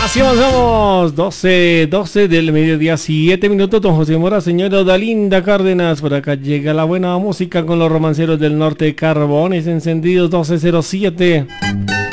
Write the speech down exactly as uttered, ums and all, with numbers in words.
Así avanzamos, doce, doce del mediodía, siete minutos, don José Mora, señora Odalinda Cárdenas, por acá llega la buena música con los romanceros del norte, Carbones Encendidos doce cero siete.